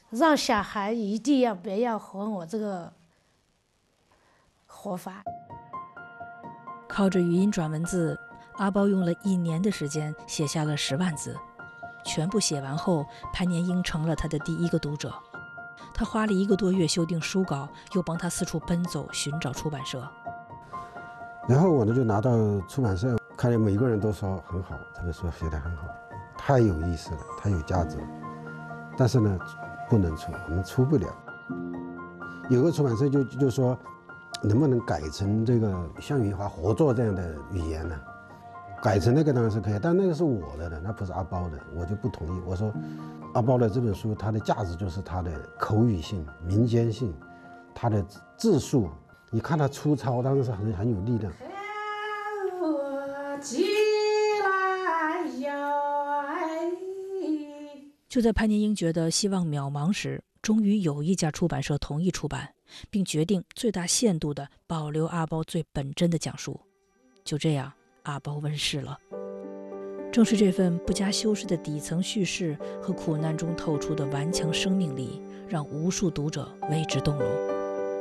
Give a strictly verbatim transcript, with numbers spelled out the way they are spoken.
让小孩一定要不要和我这个活法。 靠着语音转文字，阿包用了一年的时间写下了十万字，全部写完后，潘年英成了他的第一个读者。他花了一个多月修订书稿，又帮他四处奔走寻找出版社。 然后我呢就拿到出版社，看见每个人都说很好，这个书写得很好，太有意思了，太有价值了。但是呢，不能出，我们出不了。有个出版社就就说，能不能改成这个像余华合作这样的语言呢？改成那个当然是可以，但那个是我的的，那不是阿包的，我就不同意。我说，阿包的这本书，它的价值就是它的口语性、民间性，它的字数。你看它粗糙，但是很很有力量。 就在潘年英觉得希望渺茫时，终于有一家出版社同意出版，并决定最大限度地保留阿包最本真的讲述。就这样，阿包问世了。正是这份不加修饰的底层叙事和苦难中透出的顽强生命力，让无数读者为之动容。